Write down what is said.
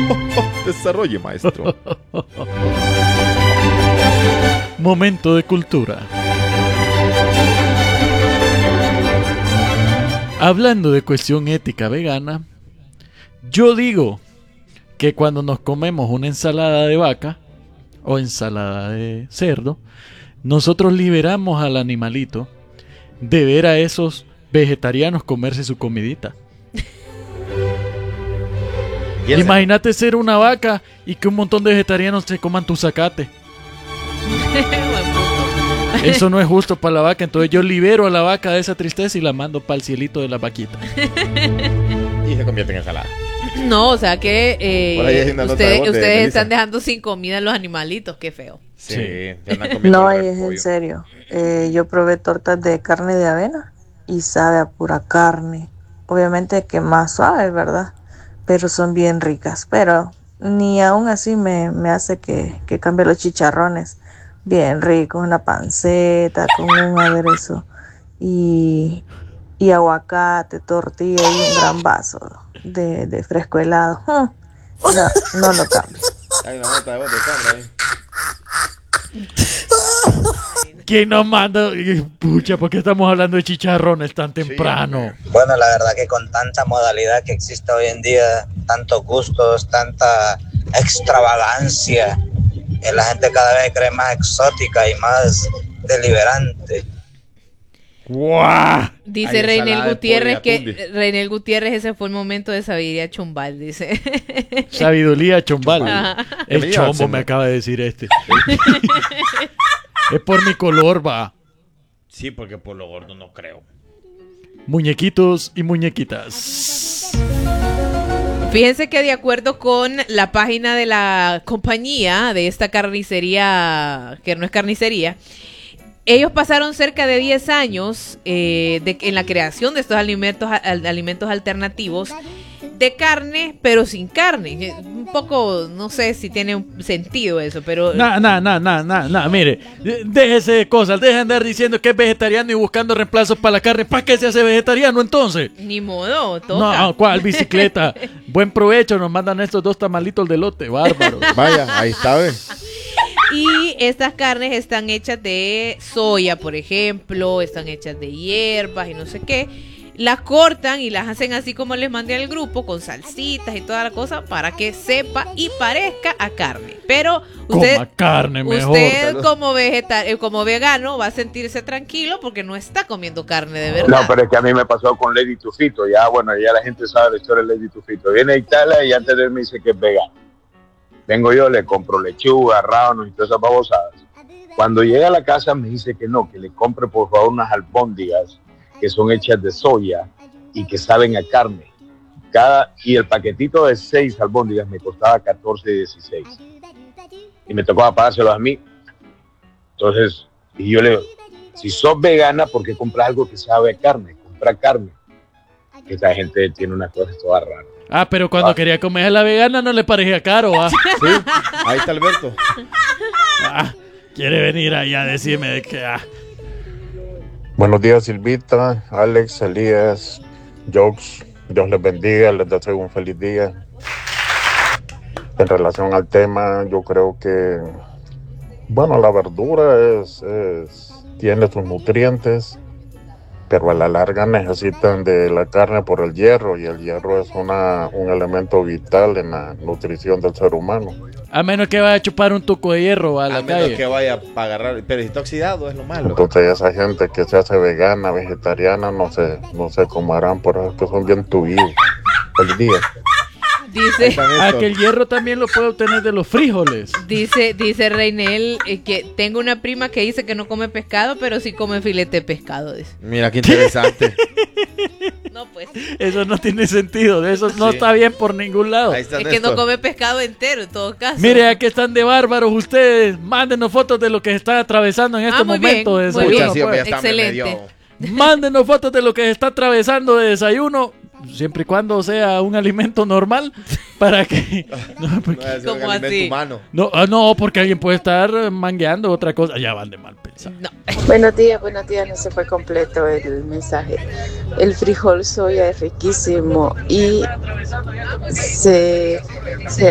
Desarrolle, maestro. Momento de cultura. Hablando de cuestión ética vegana, yo digo que cuando nos comemos una ensalada de vaca o ensalada de cerdo, nosotros liberamos al animalito de ver a esos vegetarianos comerse su comidita. Imagínate ser una vaca y que un montón de vegetarianos se coman tu zacate. Eso no es justo para la vaca. Entonces yo libero a la vaca de esa tristeza y la mando para el cielito de la vaquita. Y se convierte en ensalada. No, o sea que ustedes están dejando sin comida a los animalitos. Qué feo. Sí. No, es en serio. Yo probé tortas de carne de avena y sabe a pura carne. Obviamente que más suave, ¿verdad? Pero son bien ricas. Pero ni aún así me hace que cambie los chicharrones. Bien rico, una panceta con un aderezo y aguacate, tortilla y un gran vaso de fresco helado. No lo cambio. Hay una nota de voz de Sandra ahí. ¿Quién nos manda? Pucha, ¿por qué estamos hablando de chicharrones tan temprano? Sí. Bueno, la verdad que con tanta modalidad que existe hoy en día, tantos gustos, tanta extravagancia, la gente cada vez cree más exótica y más deliberante. ¡Guau! Dice Reinel Gutiérrez que Reinel Gutiérrez, ese fue el momento de sabiduría chumbal, dice. Sabiduría chumbal. Ajá. El chombo me acaba de decir este. Es por mi color, va. Sí, porque por lo gordo no creo. Muñequitos y muñequitas. Fíjense que de acuerdo con la página de la compañía de esta carnicería, que no es carnicería, ellos pasaron cerca de 10 años en la creación de estos alimentos alternativos de carne, pero sin carne. Un poco, no sé si tiene un sentido eso, pero... Mire, déjese de cosas, dejen de andar diciendo que es vegetariano y buscando reemplazos para la carne. ¿Para qué se hace vegetariano entonces? Ni modo, toca. No, ¿cuál bicicleta? Buen provecho, nos mandan estos 2 tamalitos de lote, bárbaro. Vaya, ahí está, ¿ves? Y estas carnes están hechas de soya, por ejemplo, están hechas de hierbas y no sé qué. Las cortan y las hacen así como les mandé al grupo, con salsitas y toda la cosa, para que sepa y parezca a carne. Pero usted, coma carne mejor. Usted como vegano va a sentirse tranquilo porque no está comiendo carne de verdad. No, pero es que a mí me pasó con Lady Tufito. Ya la gente sabe la historia de Lady Tufito. Viene a Italia y antes de él me dice que es vegano. Vengo yo, le compro lechuga, rábanos y todas esas babosadas. Cuando llega a la casa me dice que no, que le compre por favor unas albóndigas que son hechas de soya y que saben a carne. Y el paquetito de 6 albóndigas me costaba 14 y 16. Y me tocaba pagárselos a mí. Entonces, y yo le digo, si sos vegana, ¿por qué compras algo que sabe a carne? Compra carne. Esta gente tiene unas cosas todas raras. Ah, pero cuando quería comer a la vegana no le parecía caro, ¿ah? Sí, ahí está Alberto. Quiere venir ahí a decirme de que... Buenos días, Silvita, Alex, Elías, Jokes. Dios les bendiga, les deseo un feliz día. En relación al tema, yo creo que, bueno, la verdura tiene sus nutrientes, pero a la larga necesitan de la carne por el hierro, y el hierro es un elemento vital en la nutrición del ser humano. A menos que vaya a chupar un tuco de hierro a la calle. A menos que vaya a agarrar, pero si está oxidado es lo malo. Entonces esa gente que se hace vegana, vegetariana, no sé cómo harán, por eso que son bien tubidos. Feliz día. Dice que el hierro también lo puede obtener de los frijoles. Dice Reinel que tengo una prima que dice que no come pescado, pero sí come filete de pescado. Dice. Mira qué interesante. No, pues. Eso no tiene sentido. Eso no está bien por ningún lado. Es que no come pescado entero en todo caso. Mire, aquí están de bárbaros ustedes. Mándenos fotos de lo que están atravesando en este momento de desayuno. Excelente. Mándenos fotos de lo que está atravesando de desayuno. Siempre y cuando sea un alimento normal, para que... No, ¿cómo así? No, porque alguien puede estar mangueando otra cosa. Ya van de mal pensar. No. Buenos días, no se fue completo el mensaje. El frijol soya es riquísimo y se